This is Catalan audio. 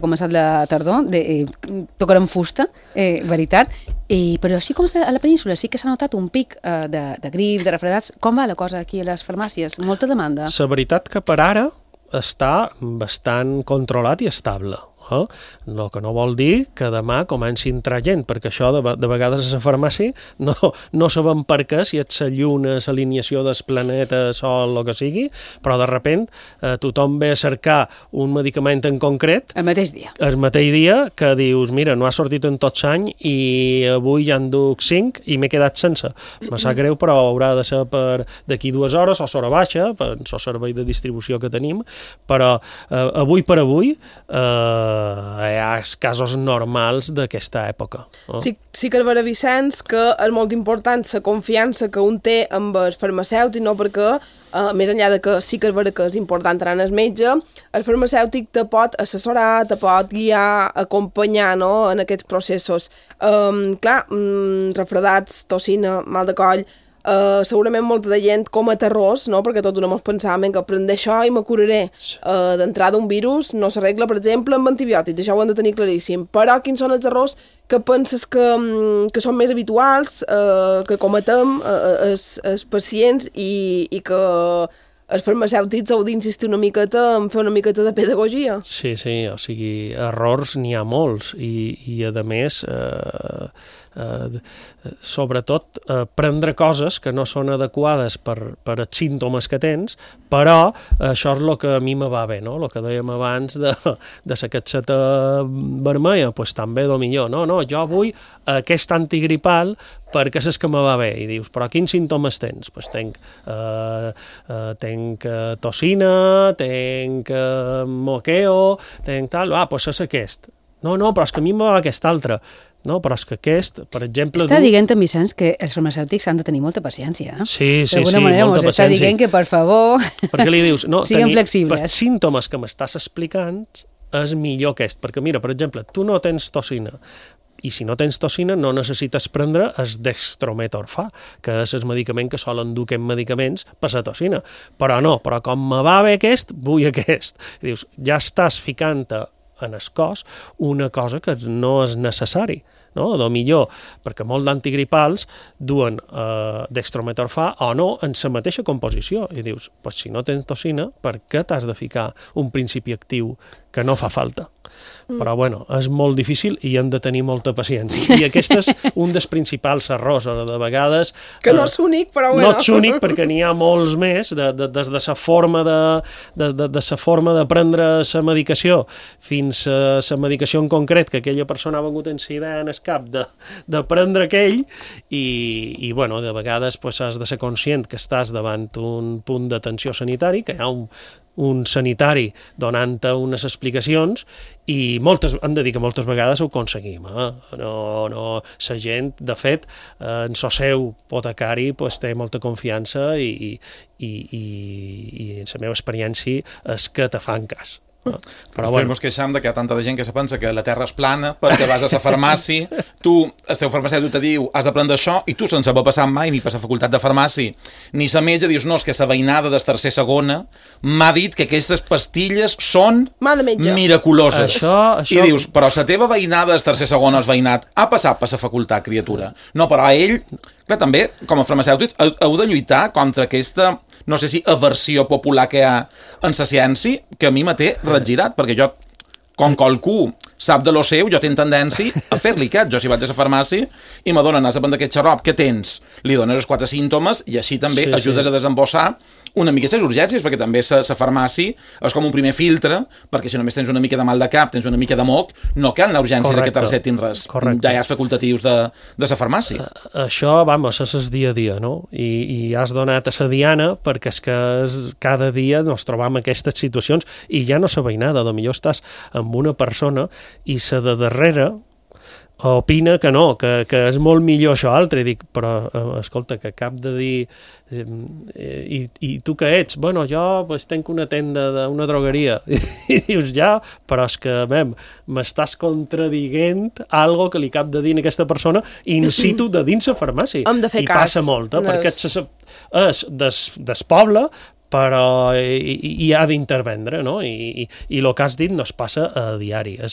començat la tardor, tocarem fusta, veritat, però així com a la península sí que s'ha notat un pic de grip, de refredats. Com va la cosa aquí a les farmàcies? Molta demanda? La veritat que per ara està bastant controlat i estable. El que no vol dir que demà comenci a entrar gent, perquè això de vegades a la farmàcia no sabem per què, si és la lluna, l'alineació del planeta, sol, el que sigui, però de repent tothom ve a cercar un medicament en concret el mateix dia que dius, mira, no ha sortit en tot l'any i avui ja en duc 5 i m'he quedat sense. Me sap greu, però haurà de ser per d'aquí 2 hores o s'hora baixa, per el servei de distribució que tenim, però avui per avui hi ha casos normals d'aquesta època. Sí que el vera Vicenç que és molt important la confiança que un té amb el farmacèutic, no? Perquè més enllà de que sí que és vera que és important anar al metge, el farmacèutic te pot assessorar, te pot guiar, acompanyar, no? En aquests processos. Refredats, tossina, mal de coll, segurament molta de gent comet errors, no? Perquè tots només pensàvem que prendré això i me curaré. D'entrada un virus no s'arregla, per exemple, amb antibiòtics, això ho hem de tenir claríssim. Però quins són els errors que penses que són més habituals, que cometem els pacients i que els farmacèutics heu d'insistir una miqueta en fer una miqueta de pedagogia? Sí, o sigui, errors n'hi ha molts i a més sobretot prendre coses que no són adequades per els símptomes que tens, però això és el que a mi me va bé, no? El que dèiem abans de la caixeta vermella, doncs també del millor, no, jo vull aquest antigripal perquè és que me va bé, i dius, però quins símptomes tens? Doncs tenc tossina, tenc moqueo, tenc tal, doncs és aquest. No, però és que a mi me va aquest altre. No, però és que aquest, per exemple... Està dient en Vicenç que els farmacèutics han de tenir molta paciència, eh? Sí, d'alguna manera molta paciència. Està dient que, per favor, perquè li dius, no, siguem flexibles. Els símptomes que m'estàs explicant és millor aquest, perquè mira, per exemple, tu no tens tossina, i si no tens tossina no necessites prendre el dextrometorfà, que és el medicament que solen dur aquests medicaments per la tossina. Però com me va bé aquest, vull aquest. I dius, ja estàs ficant-te en el cos una cosa que no és necessari. No? O millor, perquè molts d'antigripals duen dextrometorfà o no en la mateixa composició. I dius, pues si no tens tossina, per què t'has de ficar un principi actiu que no fa falta? Però bueno, és molt difícil i hem de tenir molta paciència. I aquest és un dels principals errors, de vegades... Que no és únic, però bueno. No és únic perquè n'hi ha molts més, des de la forma de prendre la medicació fins a la medicació en concret, que aquella persona ha vengut en la idea en el cap de prendre aquell, i bueno, de vegades pues, has de ser conscient que estàs davant un punt d'atenció sanitari, que hi ha un sanitari donant-te unes explicacions i hem de dir que moltes vegades ho aconseguim. No, la gent, de fet, en el seu apotecari pues, té molta confiança i en la meva experiència és que te fan cas. Però bueno, ens queixam que hi ha tanta de gent que se pensa que la terra és plana perquè vas a la farmàcia, tu, el teu farmacèutic te diu has de prendre això i tu sense haver passat mai ni per la facultat de farmàcia ni la metge dius no, és que la veïnada del tercer segona m'ha dit que aquestes pastilles són miraculoses. I dius, però la teva veïnada del tercer segona, el veïnat, ha passat per la facultat, criatura. No, però a ell, clar, també, com a farmacèutics, heu de lluitar contra aquesta, no sé si aversió popular que hi ha en la ciència, que a mi me té regirat, perquè jo, com qualcú sap de lo seu, jo tinc tendència a fer-li cas. Jo si vaig a la farmàcia i me donen, has de prendre aquest xarop, què tens? Li dones els 4 símptomes i així també ajudes a desembossar una mica les urgències, perquè també la farmàcia és com un primer filtre, perquè si només tens una mica de mal de cap, tens una mica de moc, no cal anar a urgències que te recetin res. Ja hi ha els facultatius de la farmàcia. Això, vamos, és el dia a dia, no? I has donat a la diana perquè és que cada dia ens trobam aquestes situacions i ja no la veïnada, potser estàs amb una persona i la de darrere opina que no, que és molt millor això altre. Dic, però escolta, que cap de dir i tu què ets? Bueno, jo pues, tenc una tenda d'una drogueria. I dius, ja, però és que m'estàs contradient algo que li cap de dir a aquesta persona in situ de dins la farmàcia. Hem de fer I cas. passa molt, perquè és del poble, però hi ha d'intervendre, no? I el que has dit no es passa a diari.